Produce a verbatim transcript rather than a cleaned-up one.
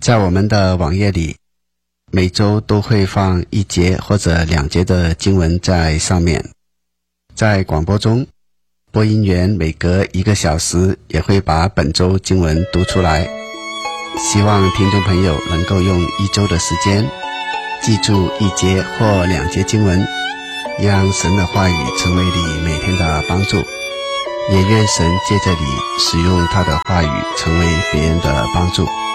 在我们的网页里，每周都会放一节或者两节的经文在上面。在广播中，播音员每隔一个小时也会把本周经文读出来。希望听众朋友能够用一周的时间记住一节或两节经文，让神的话语成为你每天的帮助，也愿神借着你使用他的话语成为别人的帮助。